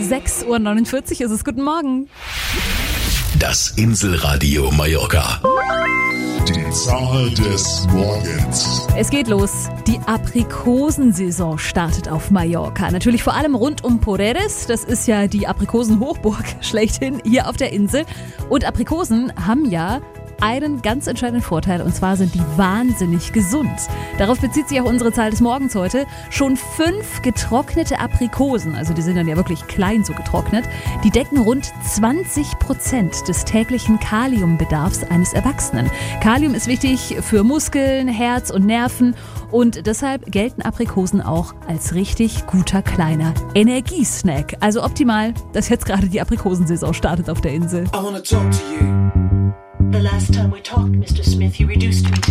6:49 Uhr ist es. Guten Morgen. Das Inselradio Mallorca. Die Zahl des Morgens. Es geht los. Die Aprikosensaison startet auf Mallorca. Natürlich vor allem rund um Poreres. Das ist ja die Aprikosenhochburg schlechthin hier auf der Insel. Und Aprikosen haben ja einen ganz entscheidenden Vorteil, und zwar sind die wahnsinnig gesund. Darauf bezieht sich auch unsere Zahl des Morgens heute. Schon 5 getrocknete Aprikosen, also die sind dann ja wirklich klein so getrocknet, die decken rund 20% des täglichen Kaliumbedarfs eines Erwachsenen. Kalium ist wichtig für Muskeln, Herz und Nerven und deshalb gelten Aprikosen auch als richtig guter kleiner Energiesnack. Also optimal, dass jetzt gerade die Aprikosensaison startet auf der Insel. I wanna talk to you. The last time we talked, Mr. Smith, you reduced me to